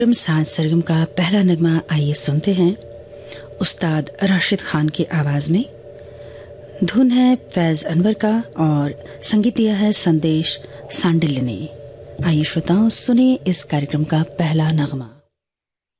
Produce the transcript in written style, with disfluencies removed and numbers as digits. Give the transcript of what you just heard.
साथ सरगम का पहला नगमा आइए सुनते हैं उस्ताद राशिद खान की आवाज में। धुन है फैज अनवर का और संगीत दिया है संदेश सांडिल्य ने। आइए श्रोताओं सुने इस कार्यक्रम का पहला नगमा।